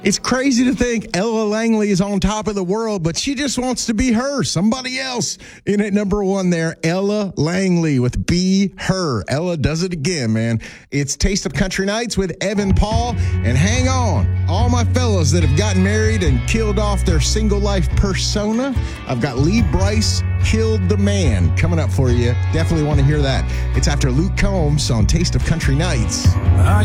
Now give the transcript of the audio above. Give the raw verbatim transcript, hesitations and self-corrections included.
It's crazy to think Ella Langley is on top of the world, but she just wants to be her, somebody else. In at number one there, Ella Langley with Be Her. Ella does it again, man. It's Taste of Country Nights with Evan Paul. And hang on, all my fellas that have gotten married and killed off their single life persona, I've got Lee Brice, Killed the Man, coming up for you. Definitely want to hear that. It's after Luke Combs on Taste of Country Nights.